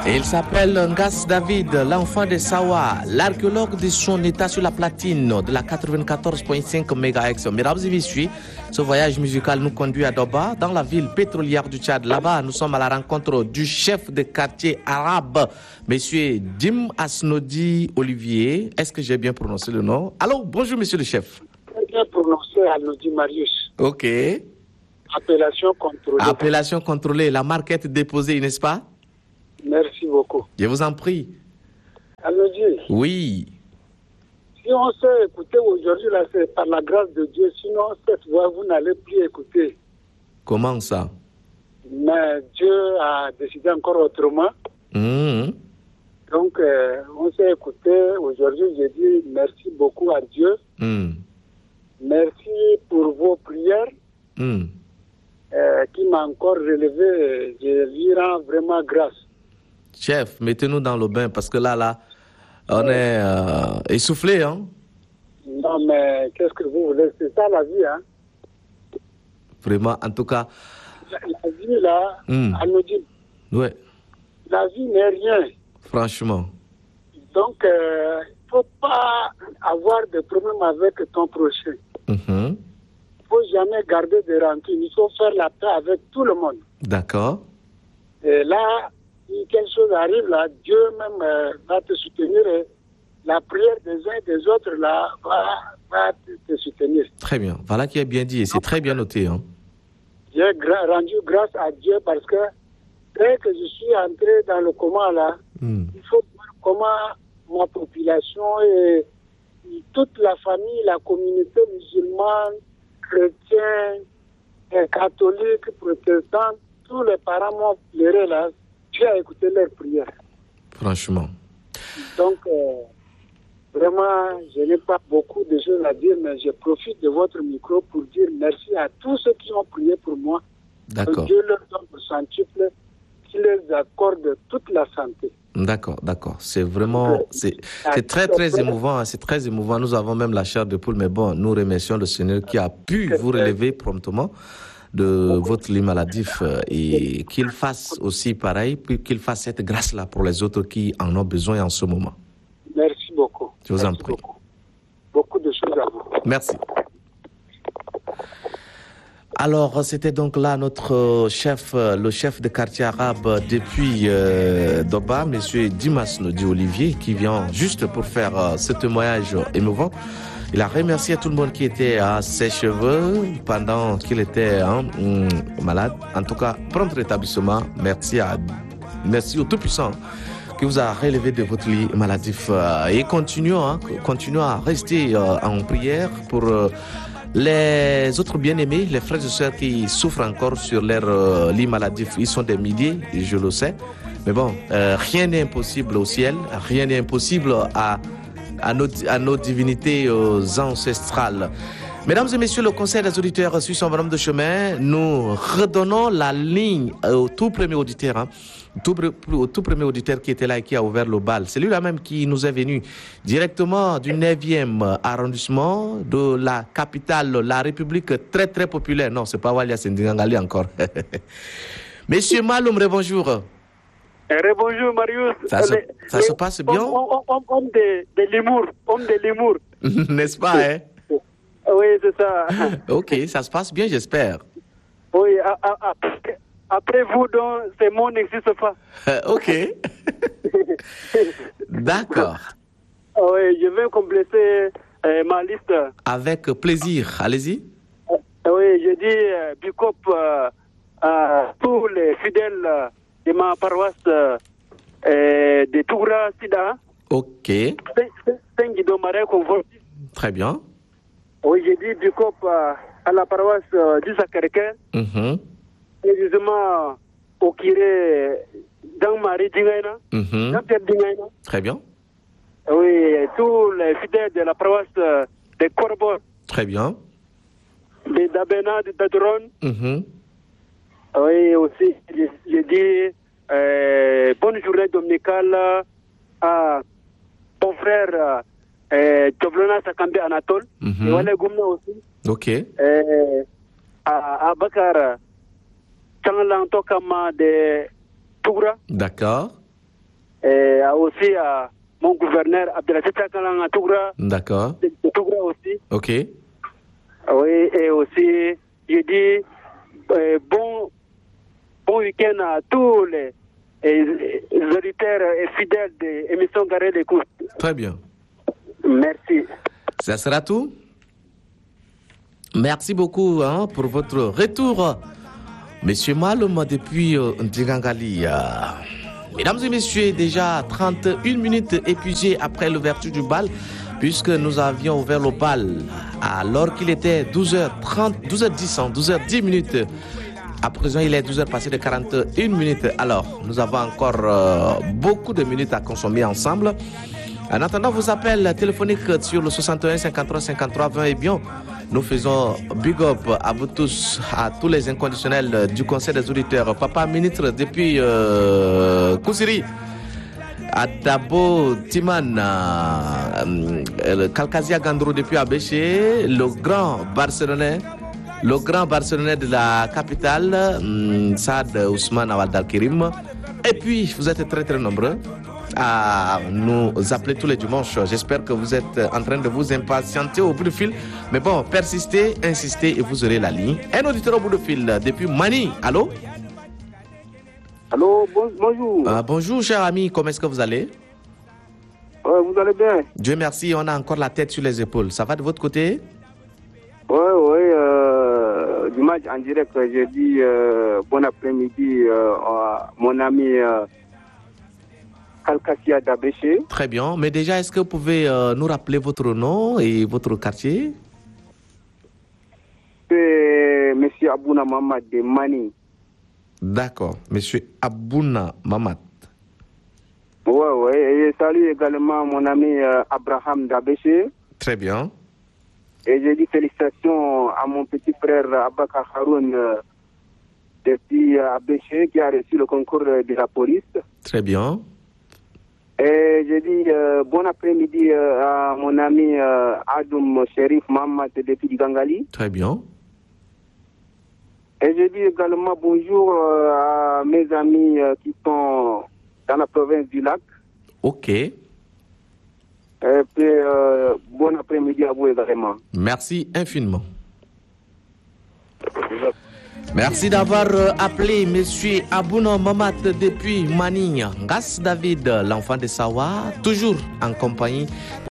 Et il s'appelle Ngas David, l'enfant de Sawa, l'archéologue de son état sur la platine de la 94.5 MHz. Mesdames et messieurs, ce voyage musical nous conduit à Doba, dans la ville pétrolière du Tchad. Là-bas, nous sommes à la rencontre du chef de quartier arabe, monsieur Dim Asnodi Olivier. Est-ce que j'ai bien prononcé le nom? Allô, bonjour monsieur le chef. Très bien prononcé, Asnodi Marius. Ok. Appellation contrôlée. Appellation contrôlée, la marquette déposée, n'est-ce pas? Merci beaucoup. Je vous en prie. Asnodi. Oui. Si on s'est écouté aujourd'hui, là, c'est par la grâce de Dieu. Sinon, cette voix, vous n'allez plus écouter. Comment ça? Mais Dieu a décidé encore autrement. Donc, on s'est écouté aujourd'hui. J'ai dit merci beaucoup à Dieu. Merci pour vos prières qui m'a encore relevé. Je lui rends vraiment grâce. Chef, mettez-nous dans le bain parce que là, on est essoufflé, hein? Non, mais qu'est-ce que vous voulez? C'est ça la vie, hein? Vraiment, en tout cas... La vie, là, elle me dit... Ouais. La vie n'est rien. Franchement. Donc, il ne faut pas avoir de problème avec ton prochain. Il ne faut jamais garder de rancune. Il faut faire la paix avec tout le monde. D'accord. Et là, si quelque chose arrive, là, Dieu même va te soutenir. Et la prière des uns et des autres, là, va te soutenir. Très bien. Voilà qui est bien dit et c'est très bien noté. Hein. J'ai rendu grâce à Dieu parce que dès que je suis entré dans le coma, là, il faut voir comment ma population et toute la famille, la communauté musulmane, chrétienne, catholique, protestante, tous les parents m'ont pleuré là. Dieu a écouté leurs prières. Franchement. Donc, vraiment, je n'ai pas beaucoup de choses à dire, mais je profite de votre micro pour dire merci à tous ceux qui ont prié pour moi. D'accord. Que Dieu leur donne le centuple, qu'il les accorde toute la santé. D'accord. C'est vraiment, c'est très, très émouvant. Hein, c'est très émouvant. Nous avons même la chair de poule, mais bon, nous remercions le Seigneur qui a pu vous relever promptement de votre lit maladif et qu'il fasse aussi pareil, puis qu'il fasse cette grâce-là pour les autres qui en ont besoin en ce moment. Merci beaucoup. Je vous en prie. Beaucoup de choses à vous. Merci. Alors, c'était donc là notre chef, le chef de quartier arabe depuis Doba, monsieur Dimas Nodi Olivier, qui vient juste pour faire ce témoignage émouvant. Il a remercié tout le monde qui était à ses cheveux pendant qu'il était malade. En tout cas, prompt rétablissement. Merci au Tout-Puissant qui vous a relevé de votre lit maladif. Et continuons à rester en prière pour les autres bien-aimés, les frères et sœurs qui souffrent encore sur leur lit maladif. Ils sont des milliers, je le sais. Mais bon, rien n'est impossible au ciel, rien n'est impossible à nos divinités ancestrales. Mesdames et messieurs, le Conseil des auditeurs suit son bonhomme de chemin. Nous redonnons la ligne au tout premier auditeur, au tout premier auditeur qui était là et qui a ouvert le bal. C'est lui-là même qui nous est venu directement du 9e arrondissement de la capitale, la République très très populaire. Non, c'est pas Walia Sendingangali encore. Monsieur Maloum, bonjour. Bonjour Marius. Ça se passe bien? Homme de l'humour. N'est-ce pas, hein? Oui, c'est ça. Ok, ça se passe bien, j'espère. Oui, après vous, donc, ces mots n'existent pas. Ok. D'accord. Oui, je vais compléter ma liste. Avec plaisir, allez-y. Oui, je dis Bicop à tous les fidèles de ma paroisse de Toura Sida. Ok. Très bien. Oui, j'ai dit du COP à la paroisse du Sacré-Cœur. Et justement, au Kiré, dans Marie Dingaina, dans Pierre Dingaina. Très bien. Oui, tous les fidèles de la paroisse de Corbeau. Très bien. De Dabena, de Dadron. Oui, aussi, j'ai dit bonne journée dominicale à ton frère Toblona Sakambe Anatole. Et Wale Goumna aussi. Ok. À Bakar Tchanglan Tokama de Toura. D'accord. Et aussi à mon gouverneur Abdelaziz Takalan à Tougra. D'accord. Tougra aussi. Ok. Oui, et aussi, je dis bon week-end à tous les auditeurs et fidèles de l'émission Garé d'écoute. Très bien. Merci. Ça sera tout. Merci beaucoup pour votre retour. Monsieur Malum depuis Ndigangali. Mesdames et messieurs, déjà 31 minutes épuisées après l'ouverture du bal, puisque nous avions ouvert le bal alors qu'il était 12h30, 12h10, 12h10 minutes. À présent, il est 12h passé de 41 minutes. Alors, nous avons encore beaucoup de minutes à consommer ensemble. En attendant vos appels téléphoniques sur le 61 53 53 20 et bien, nous faisons big up à vous tous, à tous les inconditionnels du Conseil des auditeurs. Papa ministre depuis Kousiri, Adabo Timan, Kalkazia Gandro depuis Abéché, le grand Barcelonais de la capitale, Saad Ousmane Awad Al-Kirim. Et puis, vous êtes très très nombreux à nous appeler tous les dimanches. J'espère que vous êtes en train de vous impatienter au bout du fil. Mais bon, persistez, insistez et vous aurez la ligne. Un auditeur au bout du fil depuis Mani. Allô? Allô, bonjour. Bonjour, cher ami. Comment est-ce que vous allez? Vous allez bien? Dieu merci, on a encore la tête sur les épaules. Ça va de votre côté? Oui. Du match en direct, je dis bon après-midi à mon ami Kalkassia d'Abéché. Très bien. Mais déjà, est-ce que vous pouvez nous rappeler votre nom et votre quartier? C'est M. Abouna Mamad de Mani. D'accord. M. Abouna Mamad. Oui. Et je salue également mon ami Abraham d'Abéché. Très bien. Et je dis félicitations à mon petit frère Abaka Haroun depuis Abéché qui a reçu le concours de la police. Très bien. Et je dis bon après-midi à mon ami Adoum Sherif Mamad depuis Gangali. Très bien. Et je dis également bonjour à mes amis qui sont dans la province du Lac. Ok. Et puis bon après-midi à vous également. Merci infiniment. Merci d'avoir appelé Monsieur Abouna Mamad depuis Manille. Ngas David, l'enfant de Sawa, toujours en compagnie